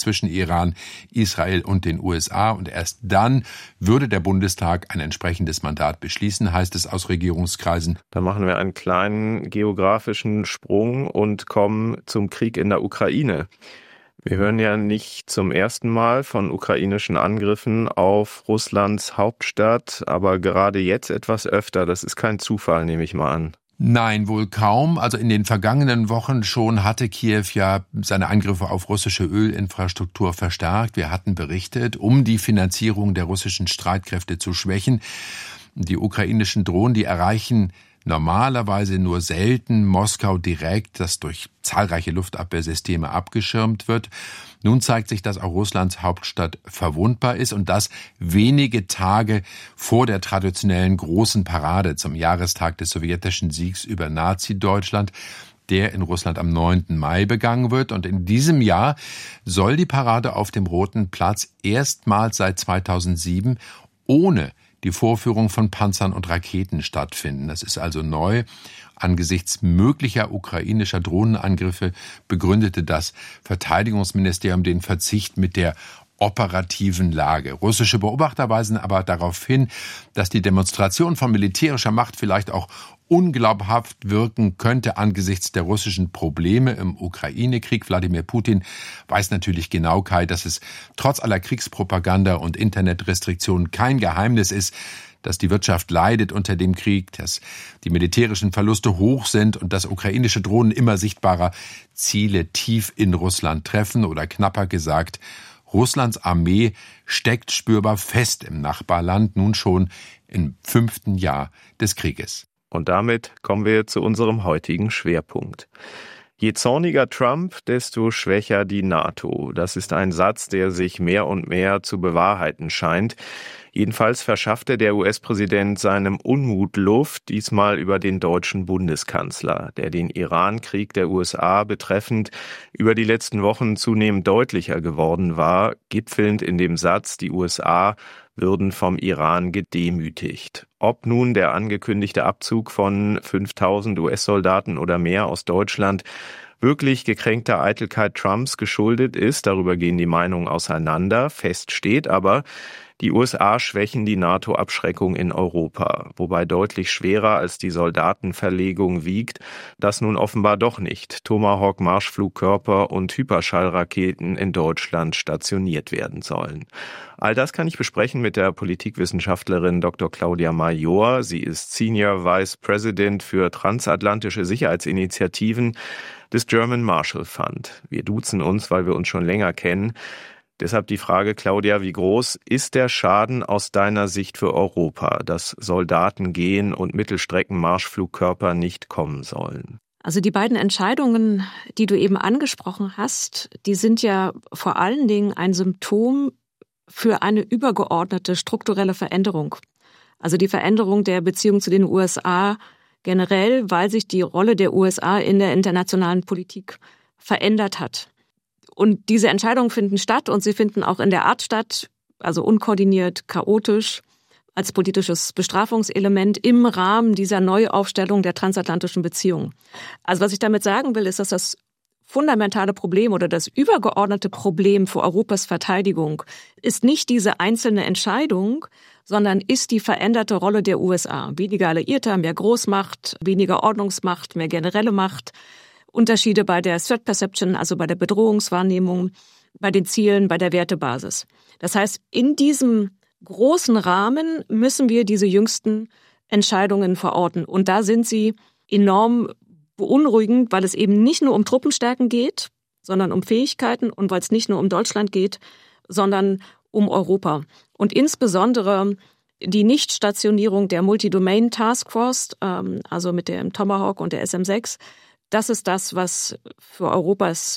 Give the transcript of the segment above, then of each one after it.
zwischen Iran, Israel und den USA. Und erst dann würde der Bundestag ein entsprechendes Mandat beschließen, heißt es aus Regierungskreisen. Da machen wir einen kleinen geografischen Sprung und kommen zum Krieg in der Ukraine. Wir hören ja nicht zum ersten Mal von ukrainischen Angriffen auf Russlands Hauptstadt, aber gerade jetzt etwas öfter. Das ist kein Zufall, nehme ich mal an. Nein, wohl kaum. Also in den vergangenen Wochen schon hatte Kiew ja seine Angriffe auf russische Ölinfrastruktur verstärkt. Wir hatten berichtet, um die Finanzierung der russischen Streitkräfte zu schwächen. Die ukrainischen Drohnen, die erreichen normalerweise nur selten Moskau direkt, das durch zahlreiche Luftabwehrsysteme abgeschirmt wird. Nun zeigt sich, dass auch Russlands Hauptstadt verwundbar ist und das wenige Tage vor der traditionellen großen Parade zum Jahrestag des sowjetischen Siegs über Nazi-Deutschland, der in Russland am 9. Mai begangen wird. Und in diesem Jahr soll die Parade auf dem Roten Platz erstmals seit 2007 ohne die Vorführung von Panzern und Raketen stattfinden. Das ist also neu. Angesichts möglicher ukrainischer Drohnenangriffe begründete das Verteidigungsministerium den Verzicht mit der operativen Lage. Russische Beobachter weisen aber darauf hin, dass die Demonstration von militärischer Macht vielleicht auch unglaubhaft wirken könnte angesichts der russischen Probleme im Ukraine-Krieg. Wladimir Putin weiß natürlich genau, Kai, dass es trotz aller Kriegspropaganda und Internetrestriktionen kein Geheimnis ist, dass die Wirtschaft leidet unter dem Krieg, dass die militärischen Verluste hoch sind und dass ukrainische Drohnen immer sichtbarer Ziele tief in Russland treffen oder knapper gesagt, Russlands Armee steckt spürbar fest im Nachbarland, nun schon im 5. Jahr des Krieges. Und damit kommen wir zu unserem heutigen Schwerpunkt. Je zorniger Trump, desto schwächer die NATO. Das ist ein Satz, der sich mehr und mehr zu bewahrheiten scheint. Jedenfalls verschaffte der US-Präsident seinem Unmut Luft, diesmal über den deutschen Bundeskanzler, der den Iran-Krieg der USA betreffend über die letzten Wochen zunehmend deutlicher geworden war, gipfelnd in dem Satz, die USA würden vom Iran gedemütigt. Ob nun der angekündigte Abzug von 5.000 US-Soldaten oder mehr aus Deutschland wirklich gekränkter Eitelkeit Trumps geschuldet ist, darüber gehen die Meinungen auseinander. Fest steht aber, die USA schwächen die NATO-Abschreckung in Europa, wobei deutlich schwerer als die Soldatenverlegung wiegt, dass nun offenbar doch nicht Tomahawk-Marschflugkörper und Hyperschallraketen in Deutschland stationiert werden sollen. All das kann ich besprechen mit der Politikwissenschaftlerin Dr. Claudia Major. Sie ist Senior Vice President für transatlantische Sicherheitsinitiativen des German Marshall Fund. Wir duzen uns, weil wir uns schon länger kennen. Deshalb die Frage, Claudia, wie groß ist der Schaden aus deiner Sicht für Europa, dass Soldaten gehen und Mittelstreckenmarschflugkörper nicht kommen sollen? Also die beiden Entscheidungen, die du eben angesprochen hast, die sind ja vor allen Dingen ein Symptom für eine übergeordnete strukturelle Veränderung. Also die Veränderung der Beziehung zu den USA generell, weil sich die Rolle der USA in der internationalen Politik verändert hat. Und diese Entscheidungen finden statt und sie finden auch in der Art statt, also unkoordiniert, chaotisch, als politisches Bestrafungselement im Rahmen dieser Neuaufstellung der transatlantischen Beziehungen. Also was ich damit sagen will, ist, dass das fundamentale Problem oder das übergeordnete Problem für Europas Verteidigung ist nicht diese einzelne Entscheidung, sondern ist die veränderte Rolle der USA. Weniger Alliierte, mehr Großmacht, weniger Ordnungsmacht, mehr generelle Macht. Unterschiede bei der Threat Perception, also bei der Bedrohungswahrnehmung, bei den Zielen, bei der Wertebasis. Das heißt, in diesem großen Rahmen müssen wir diese jüngsten Entscheidungen verorten. Und da sind sie enorm beunruhigend, weil es eben nicht nur um Truppenstärken geht, sondern um Fähigkeiten und weil es nicht nur um Deutschland geht, sondern um Europa. Und insbesondere die Nichtstationierung der Multi-Domain Task Force, also mit dem Tomahawk und der SM-6, das ist das, was für Europas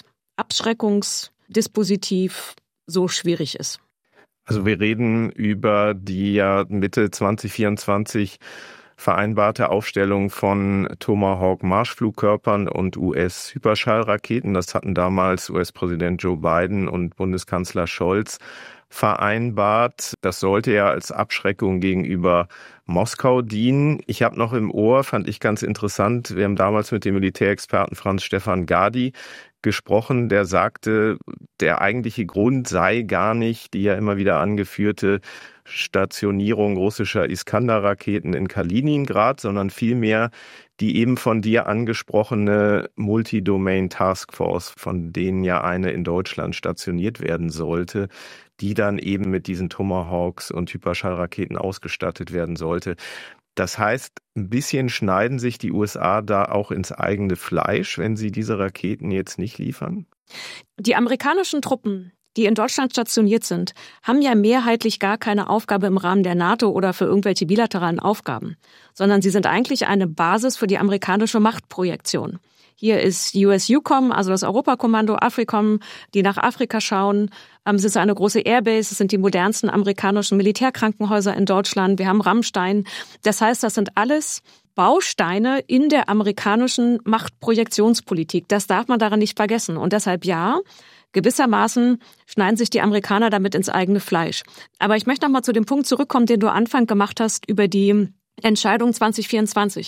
Abschreckungsdispositiv so schwierig ist. Also wir reden über die ja Mitte 2024 vereinbarte Aufstellung von Tomahawk-Marschflugkörpern und US-Hyperschallraketen. Das hatten damals US-Präsident Joe Biden und Bundeskanzler Scholz vereinbart. Das sollte ja als Abschreckung gegenüber Moskau dienen. Ich habe noch im Ohr, fand ich ganz interessant, wir haben damals mit dem Militärexperten Franz Stefan Gadi gesprochen, der sagte, der eigentliche Grund sei gar nicht die ja immer wieder angeführte Stationierung russischer Iskander-Raketen in Kaliningrad, sondern vielmehr die eben von dir angesprochene Multi-Domain Taskforce, von denen ja eine in Deutschland stationiert werden sollte, die dann eben mit diesen Tomahawks und Hyperschallraketen ausgestattet werden sollte. Das heißt, ein bisschen schneiden sich die USA da auch ins eigene Fleisch, wenn sie diese Raketen jetzt nicht liefern? Die amerikanischen Truppen, die in Deutschland stationiert sind, haben ja mehrheitlich gar keine Aufgabe im Rahmen der NATO oder für irgendwelche bilateralen Aufgaben, sondern sie sind eigentlich eine Basis für die amerikanische Machtprojektion. Hier ist US-EUCOM, also das Europakommando, AFRICOM, die nach Afrika schauen. Es ist eine große Airbase, es sind die modernsten amerikanischen Militärkrankenhäuser in Deutschland. Wir haben Rammstein. Das heißt, das sind alles Bausteine in der amerikanischen Machtprojektionspolitik. Das darf man daran nicht vergessen. Und deshalb ja, gewissermaßen schneiden sich die Amerikaner damit ins eigene Fleisch. Aber ich möchte noch mal zu dem Punkt zurückkommen, den du Anfang gemacht hast über die Entscheidung 2024.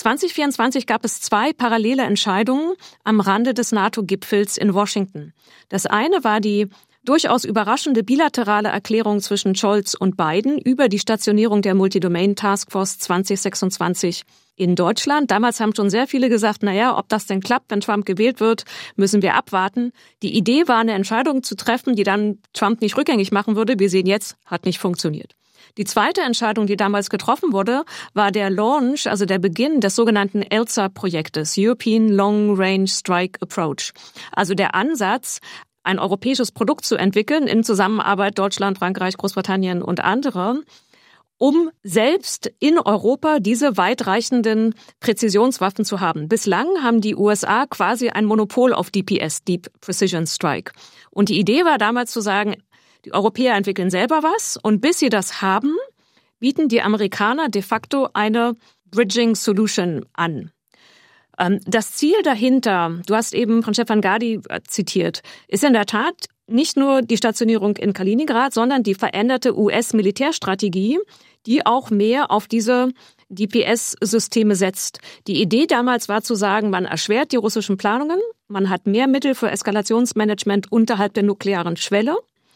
2024 gab es 2 parallele Entscheidungen am Rande des NATO-Gipfels in Washington. Das eine war die durchaus überraschende bilaterale Erklärung zwischen Scholz und Biden über die Stationierung der Multi-Domain Taskforce 2026 in Deutschland. Damals haben schon sehr viele gesagt, ob das denn klappt, wenn Trump gewählt wird, müssen wir abwarten. Die Idee war, eine Entscheidung zu treffen, die dann Trump nicht rückgängig machen würde. Wir sehen jetzt, hat nicht funktioniert. Die zweite Entscheidung, die damals getroffen wurde, war der Launch, also der Beginn des sogenannten ELSA-Projektes, European Long Range Strike Approach. Also der Ansatz, ein europäisches Produkt zu entwickeln in Zusammenarbeit Deutschland, Frankreich, Großbritannien und andere, um selbst in Europa diese weitreichenden Präzisionswaffen zu haben. Bislang haben die USA quasi ein Monopol auf DPS, Deep Precision Strike. Und die Idee war damals zu sagen, die Europäer entwickeln selber was und bis sie das haben, bieten die Amerikaner de facto eine Bridging Solution an. Das Ziel dahinter, du hast eben von Stefan Gadi zitiert, ist in der Tat nicht nur die Stationierung in Kaliningrad, sondern die veränderte US-Militärstrategie, die auch mehr auf diese DPS-Systeme setzt. Die Idee damals war zu sagen, man erschwert die russischen Planungen, man hat mehr Mittel für Eskalationsmanagement unterhalb der nuklearen Schwelle.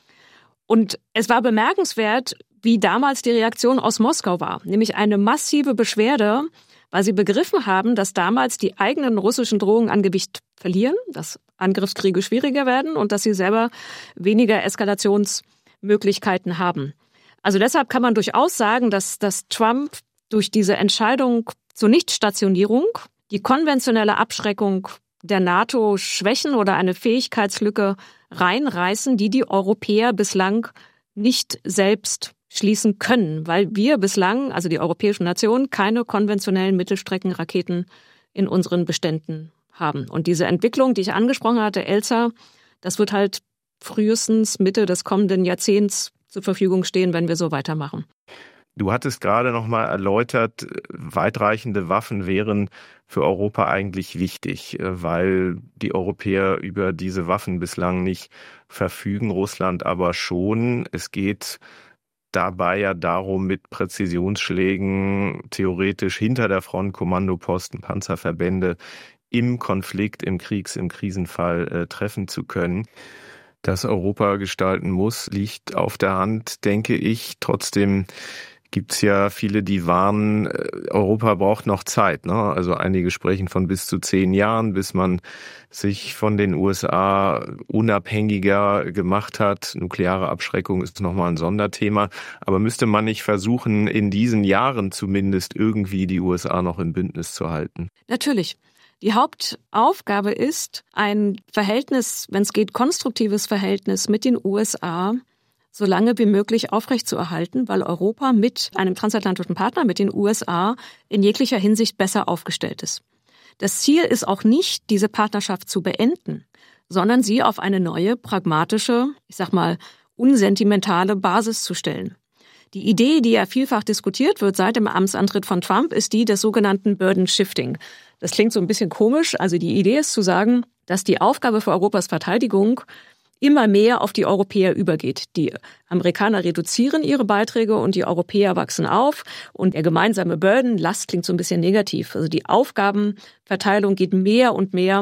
Und es war bemerkenswert, wie damals die Reaktion aus Moskau war, nämlich eine massive Beschwerde, weil sie begriffen haben, dass damals die eigenen russischen Drohungen an Gewicht verlieren, dass Angriffskriege schwieriger werden und dass sie selber weniger Eskalationsmöglichkeiten haben. Also deshalb kann man durchaus sagen, dass Trump durch diese Entscheidung zur Nichtstationierung die konventionelle Abschreckung der NATO schwächen oder eine Fähigkeitslücke reinreißen, die Europäer bislang nicht selbst schließen können, weil wir bislang, also die europäischen Nationen, keine konventionellen Mittelstreckenraketen in unseren Beständen haben. Und diese Entwicklung, die ich angesprochen hatte, ELSA, das wird halt frühestens Mitte des kommenden Jahrzehnts zur Verfügung stehen, wenn wir so weitermachen. Du hattest gerade noch mal erläutert, weitreichende Waffen wären für Europa eigentlich wichtig, weil die Europäer über diese Waffen bislang nicht verfügen, Russland aber schon. Es geht dabei ja darum, mit Präzisionsschlägen theoretisch hinter der Front Kommandoposten, Panzerverbände im Konflikt, im Krisenfall treffen zu können. Dass Europa gestalten muss, liegt auf der Hand, denke ich. Trotzdem gibt's ja viele, die warnen, Europa braucht noch Zeit, ne? Also einige sprechen von bis zu 10 Jahren, bis man sich von den USA unabhängiger gemacht hat. Nukleare Abschreckung ist nochmal ein Sonderthema. Aber müsste man nicht versuchen, in diesen Jahren zumindest irgendwie die USA noch im Bündnis zu halten? Natürlich. Die Hauptaufgabe ist, ein Verhältnis, wenn es geht, konstruktives Verhältnis mit den USA so lange wie möglich aufrechtzuerhalten, weil Europa mit einem transatlantischen Partner, mit den USA, in jeglicher Hinsicht besser aufgestellt ist. Das Ziel ist auch nicht, diese Partnerschaft zu beenden, sondern sie auf eine neue, pragmatische, unsentimentale Basis zu stellen. Die Idee, die ja vielfach diskutiert wird seit dem Amtsantritt von Trump, ist die des sogenannten Burden Shifting. Das klingt so ein bisschen komisch. Also die Idee ist zu sagen, dass die Aufgabe für Europas Verteidigung immer mehr auf die Europäer übergeht. Die Amerikaner reduzieren ihre Beiträge und die Europäer wachsen auf. Und der gemeinsame Burden, Last klingt so ein bisschen negativ. Also die Aufgabenverteilung geht mehr und mehr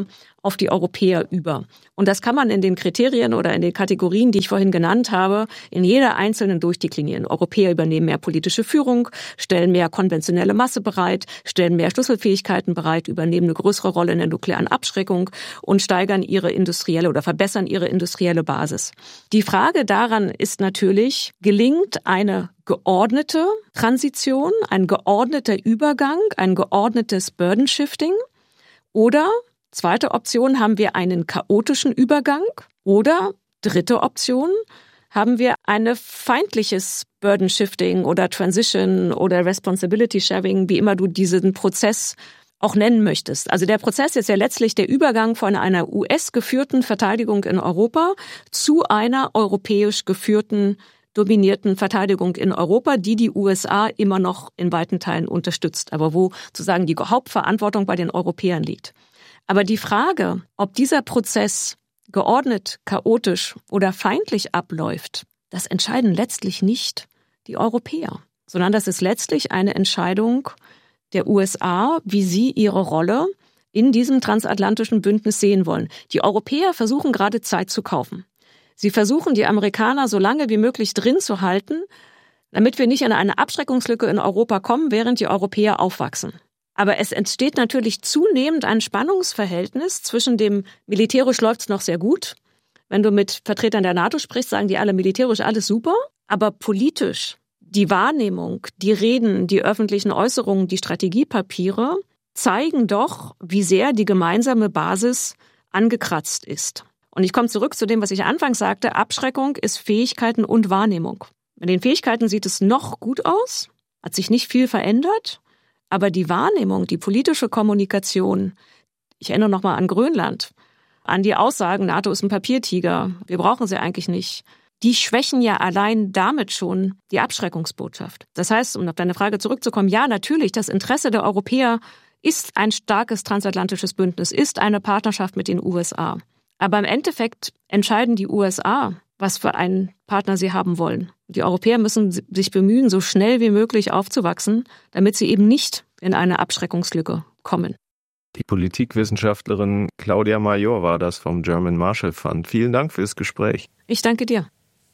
auf die Europäer über. Und das kann man in den Kriterien oder in den Kategorien, die ich vorhin genannt habe, in jeder einzelnen durchdeklinieren. Europäer übernehmen mehr politische Führung, stellen mehr konventionelle Masse bereit, stellen mehr Schlüsselfähigkeiten bereit, übernehmen eine größere Rolle in der nuklearen Abschreckung und steigern ihre industrielle oder verbessern ihre industrielle Basis. Die Frage daran ist natürlich, gelingt eine geordnete Transition, ein geordneter Übergang, ein geordnetes Burden Shifting oder zweite Option, haben wir einen chaotischen Übergang oder dritte Option, haben wir ein feindliches Burden Shifting oder Transition oder Responsibility Sharing, wie immer du diesen Prozess auch nennen möchtest. Also der Prozess ist ja letztlich der Übergang von einer US-geführten Verteidigung in Europa zu einer europäisch geführten, dominierten Verteidigung in Europa, die USA immer noch in weiten Teilen unterstützt, aber wo sozusagen die Hauptverantwortung bei den Europäern liegt. Aber die Frage, ob dieser Prozess geordnet, chaotisch oder feindlich abläuft, das entscheiden letztlich nicht die Europäer, sondern das ist letztlich eine Entscheidung der USA, wie sie ihre Rolle in diesem transatlantischen Bündnis sehen wollen. Die Europäer versuchen gerade Zeit zu kaufen. Sie versuchen, die Amerikaner so lange wie möglich drin zu halten, damit wir nicht in eine Abschreckungslücke in Europa kommen, während die Europäer aufwachsen. Aber es entsteht natürlich zunehmend ein Spannungsverhältnis zwischen dem, militärisch läuft's noch sehr gut. Wenn du mit Vertretern der NATO sprichst, sagen die alle militärisch alles super. Aber politisch, die Wahrnehmung, die Reden, die öffentlichen Äußerungen, die Strategiepapiere zeigen doch, wie sehr die gemeinsame Basis angekratzt ist. Und ich komme zurück zu dem, was ich anfangs sagte. Abschreckung ist Fähigkeiten und Wahrnehmung. Bei den Fähigkeiten sieht es noch gut aus, hat sich nicht viel verändert. Aber die Wahrnehmung, die politische Kommunikation, ich erinnere nochmal an Grönland, an die Aussagen, NATO ist ein Papiertiger, wir brauchen sie eigentlich nicht, die schwächen ja allein damit schon die Abschreckungsbotschaft. Das heißt, um auf deine Frage zurückzukommen, ja, natürlich, das Interesse der Europäer ist ein starkes transatlantisches Bündnis, ist eine Partnerschaft mit den USA. Aber im Endeffekt entscheiden die USA, was für einen Partner sie haben wollen. Die Europäer müssen sich bemühen, so schnell wie möglich aufzuwachsen, damit sie eben nicht in eine Abschreckungslücke kommen. Die Politikwissenschaftlerin Claudia Major war das vom German Marshall Fund. Vielen Dank fürs Gespräch. Ich danke dir.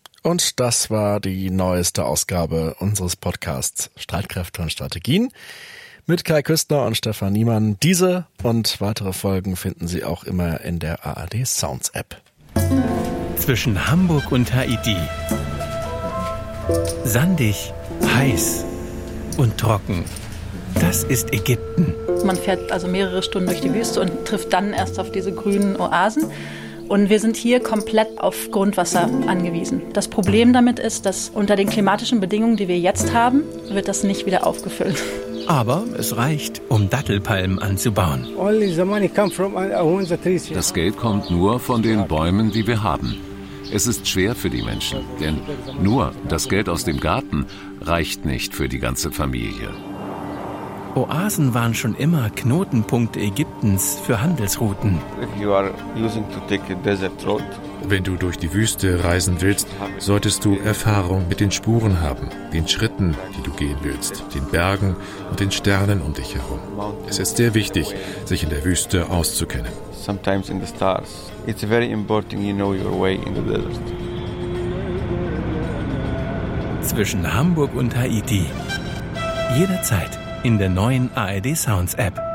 Und das war die neueste Ausgabe unseres Podcasts Streitkräfte und Strategien mit Kai Küstner und Stefan Niemann. Diese und weitere Folgen finden Sie auch immer in der ARD Sounds App. Zwischen Hamburg und Haiti. Sandig, heiß und trocken. Das ist Ägypten. Man fährt also mehrere Stunden durch die Wüste und trifft dann erst auf diese grünen Oasen. Und wir sind hier komplett auf Grundwasser angewiesen. Das Problem damit ist, dass unter den klimatischen Bedingungen, die wir jetzt haben, wird das nicht wieder aufgefüllt. Aber es reicht, um Dattelpalmen anzubauen. Das Geld kommt nur von den Bäumen, die wir haben. Es ist schwer für die Menschen, denn nur das Geld aus dem Garten reicht nicht für die ganze Familie. Oasen waren schon immer Knotenpunkte Ägyptens für Handelsrouten. Wenn du durch die Wüste reisen willst, solltest du Erfahrung mit den Spuren haben, den Schritten, die du gehen willst, den Bergen und den Sternen um dich herum. Es ist sehr wichtig, sich in der Wüste auszukennen. Sometimes in the stars. It's very important you know your way in the desert. Zwischen Hamburg und Haiti. Jederzeit in der neuen ARD Sounds App.